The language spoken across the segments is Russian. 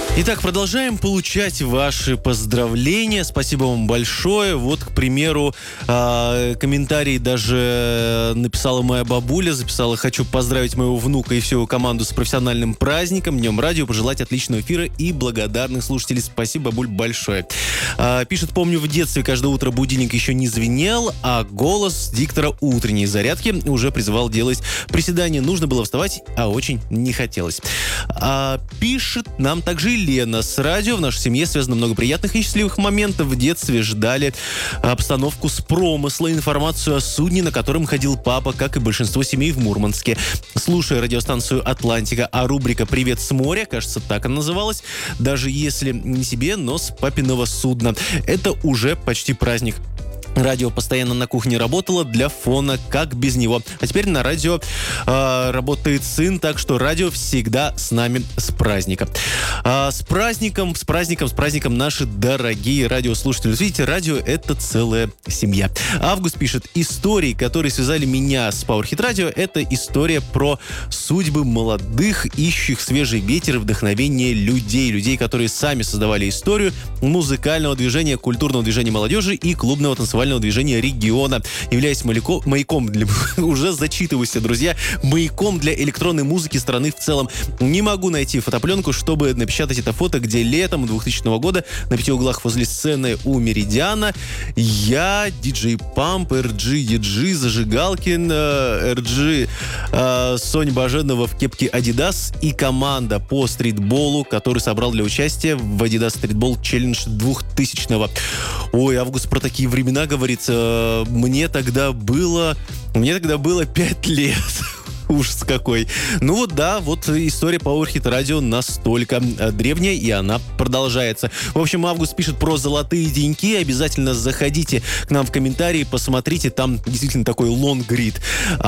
Итак, продолжаем получать ваши поздравления. Спасибо вам большое. Вот, к примеру, комментарий даже написала моя бабуля. Записала: хочу поздравить моего внука и всю его команду с профессиональным праздником, Днем радио, пожелать отличного эфира и благодарных слушателей. Спасибо, бабуль, большое. Пишет: помню, в детстве каждое утро будильник еще не звенел, а голос диктора утренней зарядки уже призывал делать приседания. Нужно было вставать, а очень не хотелось. Пишет нам также Лена: с радио в нашей семье связано много приятных и счастливых моментов. В детстве ждали обстановку с промысла, информацию о судне, на котором ходил папа, как и большинство семей в Мурманске. Слушая радиостанцию «Атлантика», а рубрика «Привет с моря», кажется, так она называлась, даже если не себе, но с папиного судна. Это уже почти праздник. Радио постоянно на кухне работало для фона, как без него. А теперь на радио работает сын, так что радио всегда с нами с праздником. С праздником, наши дорогие радиослушатели. Видите, радио — это целая семья. Август пишет: истории, которые связали меня с Power Hit Radio, это история про судьбы молодых, ищущих свежий ветер и вдохновение людей, которые сами создавали историю музыкального движения, культурного движения молодежи и клубного танцевального движения региона, являясь маяком для... Уже зачитываюсь, друзья. Маяком для электронной музыки страны в целом. Не могу найти фотопленку, чтобы напечатать это фото, где летом 2000 года на 5 углах возле сцены у Меридиана я, диджей Памп, RG EG, Зажигалкин, RG, Соня Баженова в кепке Adidas и команда по стритболу, который собрал для участия в Adidas Streetball Challenge 2000-го. Ой, Август про такие времена говорит. Мне тогда было 5 лет. Ужас какой. Ну вот да, вот история Power Hit Radio настолько древняя, и она продолжается. В общем, Август пишет про золотые деньки. Обязательно заходите к нам в комментарии, посмотрите, там действительно такой лонгрид.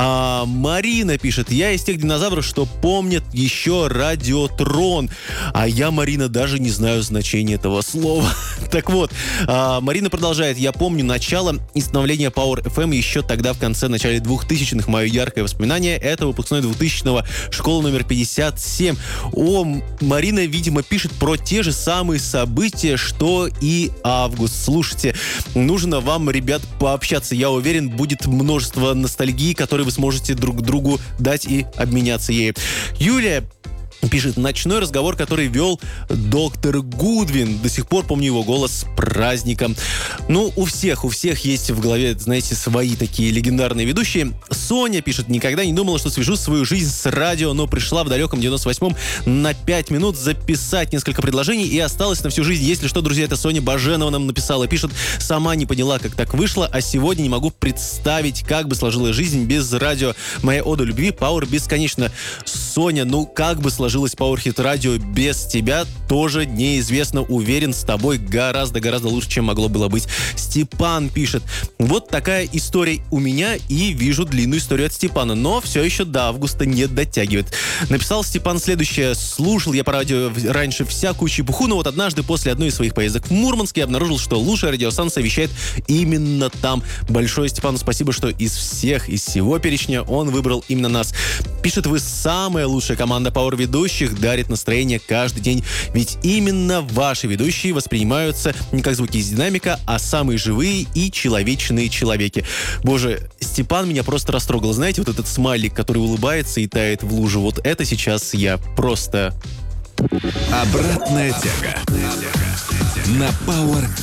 Марина пишет: я из тех динозавров, что помнят еще радиотрон. А я, Марина, даже не знаю значения этого слова. Так вот, Марина продолжает: я помню начало и становления Power FM еще тогда, в начале 2000-х. Мое яркое воспоминание — это выпускной 2000-го, школа номер 57. Марина, видимо, пишет про те же самые события, что и Август. Слушайте, нужно вам, ребят, пообщаться. Я уверен, будет множество ностальгии, которые вы сможете друг другу дать и обменяться ею. Юлия пишет: ночной разговор, который вел доктор Гудвин. До сих пор помню его голос. С праздником. Ну, у всех есть в голове, знаете, свои такие легендарные ведущие. Соня пишет: никогда не думала, что свяжу свою жизнь с радио, но пришла в далеком 98-м на 5 минут записать несколько предложений и осталась на всю жизнь. Если что, друзья, это Соня Баженова нам написала. Пишет: сама не поняла, как так вышло, а сегодня не могу представить, как бы сложилась жизнь без радио. Моя ода любви, Power бесконечно. Соня, ну как бы сложилась Power Hit Radio без тебя, тоже неизвестно. Уверен, с тобой гораздо лучше, чем могло было быть. Степан пишет: вот такая история у меня, и вижу длинную историю от Степана, но все еще до Августа не дотягивает. Написал Степан следующее: слушал я по радио раньше всякую чепуху, но вот однажды после одной из своих поездок в Мурманск я обнаружил, что лучшая радиостанция вещает именно там. Большое Степану спасибо, что из всего перечня он выбрал именно нас. Пишет: вы самая лучшая команда Power ведущих, дарит настроение каждый день, ведь именно ваши ведущие воспринимаются не как звуки из динамика, а самые живые и человечные человеки. Боже, Степан меня просто растрогал. Знаете, вот этот смайлик, который улыбается и тает в лужу, вот это сейчас я просто... Обратная тяга на Power